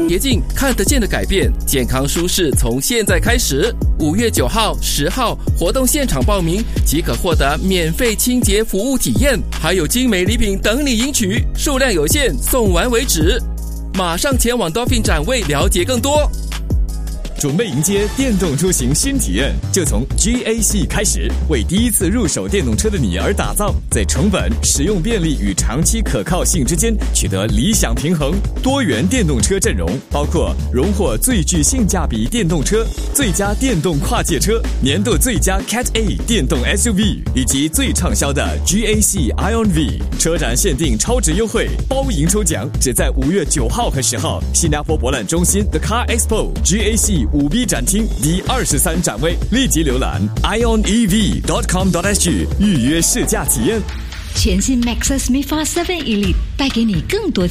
洁净、看得见的改变，健康舒适从现在开始。5月9号、10号活动现场报名即可获得免费清洁服务体验，还有精美礼品等你赢取，数量有限，送完为止。马上前往 Dolphin 展位了解更多。 准备迎接电动出行新体验，就从 GAC 开始，为第一次入手电动车的你而打造，在成本、使用便利与长期可靠性之间取得理想平衡。多元电动车阵容包括荣获最具性价比电动车、最佳电动跨界车、年度最佳 Cat A 电动 SUV 以及最畅销的 GAC Ion V。车展限定超值优惠，包赢抽奖，只在5月9号和10号新加坡博览中心 The Car Expo GAC5B 展厅第23展位，立即浏览 ionev.com.sg 预约试驾体验。 全新 Maxus MIFA 7 Elite 带给你更多